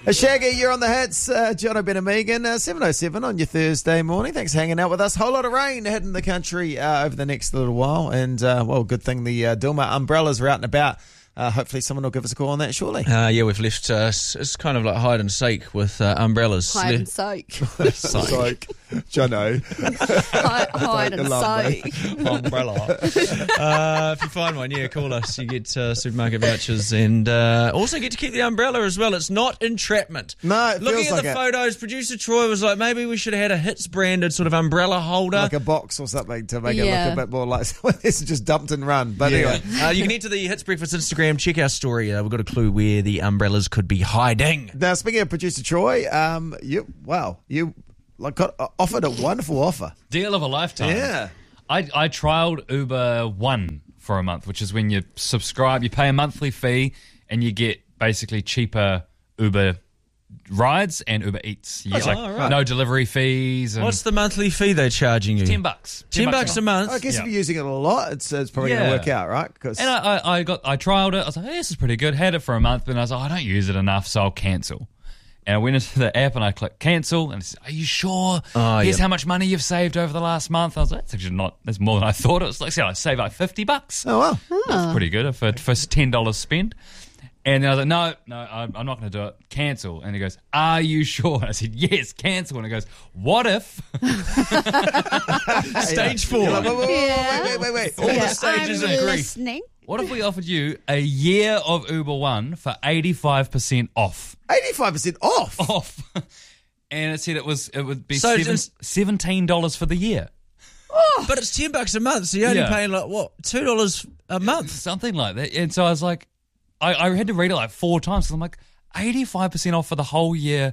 Shaggy, you're on the hits. Jono, Ben and Megan, 7:07 on your Thursday morning. Thanks for hanging out with us. Whole lot of rain hitting the country over the next little while. And, good thing the Dilmah umbrellas are out and about. Hopefully someone will give us a call on that shortly. We've left, it's kind of like hide and seek with umbrellas. Hide and soak. Soak. Jono. Hide and soak. Umbrella. If you find one, call us. You get supermarket vouchers and also get to keep the umbrella as well. It's not entrapment. No, it Looking feels at like the it. photos, producer Troy was like, maybe we should have had a Hits branded sort of umbrella holder. Like a box or something to make it look a bit more like this is just dumped and run. But anyway. You can head to the Hits Breakfast Instagram, check our story. We've got a clue where the umbrellas could be hiding. Now, speaking of producer Troy, you got offered a wonderful offer. Deal of a lifetime. Yeah. I trialed Uber One for a month, which is when you subscribe, you pay a monthly fee, and you get basically cheaper Uber rides and Uber Eats. You get right. no delivery fees. And What's the monthly fee they're charging you? $10. $10 a month. I guess if you're using it a lot, it's probably going to work out, right? And I trialed it. I was like, hey, this is pretty good. Had it for a month, and I was like, I don't use it enough, so I'll cancel. And I went into the app and I clicked cancel, and it said, are you sure? Here's how much money you've saved over the last month. I was like, that's actually not, that's more than I thought. It was like, I saved like $50. Oh, wow. That's pretty good for $10 spent. And then I was like, no, I'm not going to do it. Cancel. And he goes, are you sure? And I said, yes, cancel. And he goes, what if? Stage 4. You're like, wait. All the stages of grief. Listening. What if we offered you a year of Uber One for 85% off? 85% off? Off. And it said it would be So $17 for the year. But it's $10 a month, so you're only paying like, what, $2 a month? Something like that. And so I was like, I had to read it like 4 times. So I'm like, 85% off for the whole year,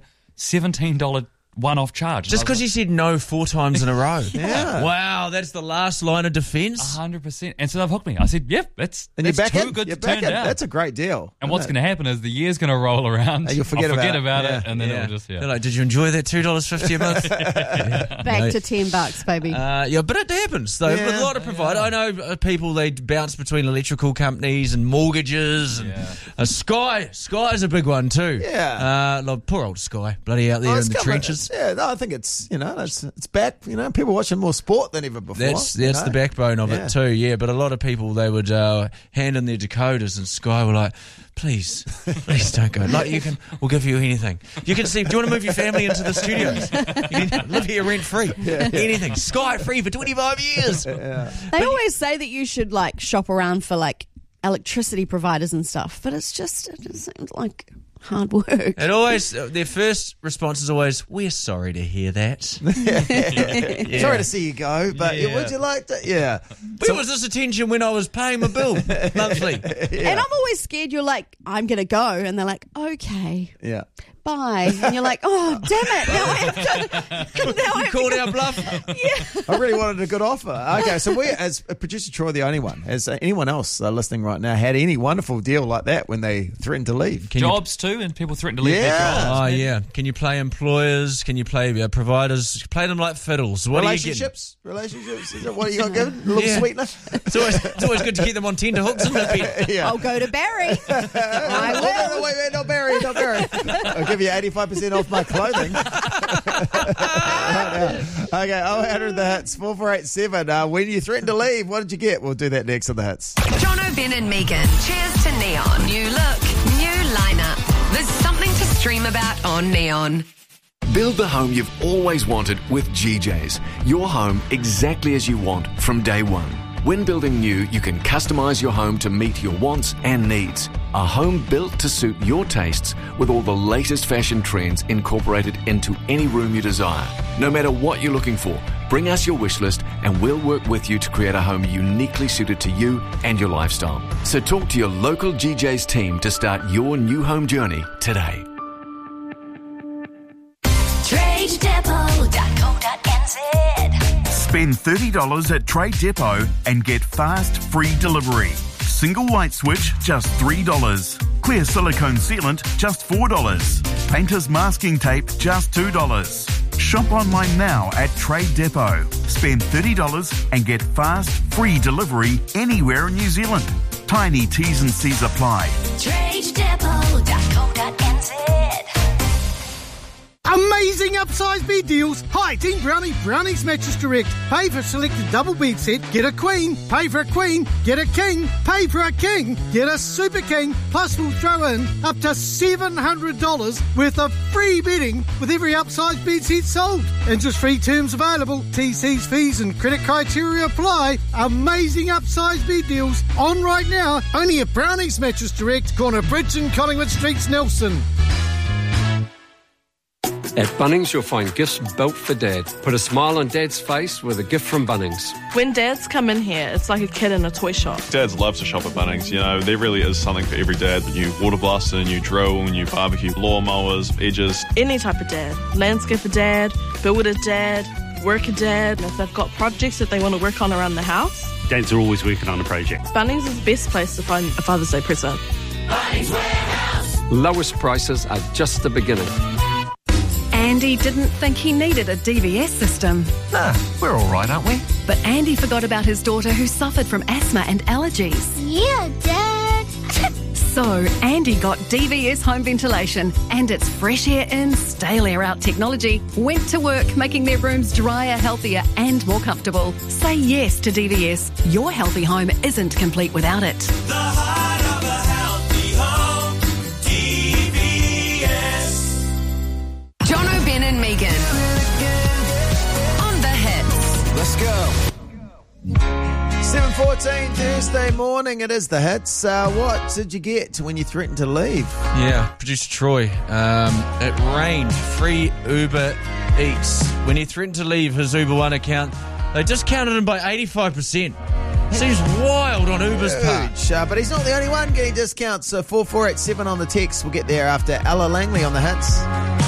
$17 one-off charge. Just because you said no 4 times in a row. Yeah. Wow, that's the last line of defence. 100%. And so they've hooked me. I said, yep, that's And you're back too in. good You're to back turn in. down. That's a great deal. And what's going to happen is the year's going to roll around. And you'll forget I'll about about it. it, and then it'll just, They're like, did you enjoy that $2.50 a month? Back to $10, baby. But it happens, though. With a lot of providers. I know people, they bounce between electrical companies and mortgages. And Sky is a big one, too. Yeah. Poor old Sky. Bloody out there in the trenches. Yeah, no, I think it's back. People watching more sport than ever before. That's the backbone of it too, yeah. But a lot of people, they would hand in their decoders, and Sky were like, please don't go. Like, we'll give you anything. You can see, do you want to move your family into the studios? You can live here rent free. Anything. Sky free for 25 years. They always say that you should shop around for electricity providers and stuff, but it just seems like hard work. And always, their first response is always, we're sorry to hear that. Sorry to see you go, but would you like to? Yeah. Where was this attention when I was paying my bill monthly? And I'm always scared you're like, I'm going to go. And they're like, okay, Yeah. bye. And you're like, oh, damn it. Now I have to. You called our bluff. I really wanted a good offer. Okay, so we, as producer Troy, the only one. Has anyone else listening right now had any wonderful deal like that when they threatened to leave? Jobs too, and people threaten to leave their Yeah. jobs. Oh, yeah. Can you play employers? Can you play providers? Play them like fiddles. What Relationships? Is that what you got given? A little sweetener? It's always good to keep them on tender hooks, isn't it, Ben? I'll go to Barry. I will. No, wait, not Barry. I'll give you 85% off my clothing. Okay, 0800 The Hits, 4487. When you threatened to leave, what did you get? We'll do that next on The Hits. Jono, Ben and Megan. Cheers to Neon. New look, new lineup. There's something to stream about on Neon. Build the home you've always wanted with GJ's. Your home exactly as you want from day one. When building new, you can customise your home to meet your wants and needs. A home built to suit your tastes with all the latest fashion trends incorporated into any room you desire. No matter what you're looking for, bring us your wish list and we'll work with you to create a home uniquely suited to you and your lifestyle. So talk to your local GJ's team to start your new home journey today. TradeDepot.co.nz. Spend $30 at Trade Depot and get fast, free delivery. Single light switch, just $3. Clear silicone sealant, just $4. Painter's masking tape, just $2. Shop online now at Trade Depot. Spend $30 and get fast, free delivery anywhere in New Zealand. Tiny T's and C's apply. TradeDepot.co.nz. Amazing upsize bed deals. Hi, Team Brownies Mattress Direct. Pay for a selected double bed set, get a queen. Pay for a queen, get a king. Pay for a king, get a super king. Plus we'll throw in up to $700 worth of free bedding with every upsize bed set sold. Interest-free terms available. TC's fees and credit criteria apply. Amazing upsize bed deals on right now. Only at Brownies Mattress Direct, corner Bridge and Collingwood Streets, Nelson. At Bunnings, you'll find gifts built for Dad. Put a smile on Dad's face with a gift from Bunnings. When dads come in here, it's like a kid in a toy shop. Dads love to shop at Bunnings. You know, there really is something for every dad. New water blaster, new drill, new barbecue, lawnmowers, edges. Any type of dad. Landscaper dad, builder dad, worker dad. If they've got projects that they want to work on around the house. Dads are always working on a project. Bunnings is the best place to find a Father's Day present. Bunnings Warehouse. Lowest prices are just the beginning. Andy didn't think he needed a DVS system. Nah, we're all right, aren't we? But Andy forgot about his daughter who suffered from asthma and allergies. Yeah, Dad. So Andy got DVS home ventilation and its fresh air in, stale air out technology went to work making their rooms drier, healthier and more comfortable. Say yes to DVS. Your healthy home isn't complete without it. The heart of a healthy home. DVS. John O'Ben and Megan on the hits. Let's go. 7:14 Thursday morning. It is the hits. What did you get when you threatened to leave? Yeah, producer Troy. It rained. Free Uber Eats. When he threatened to leave his Uber One account, they discounted him by 85%. Seems wild on Uber's part. But he's not the only one getting discounts. So 4487 on the text. We'll get there after Ella Langley on the hits.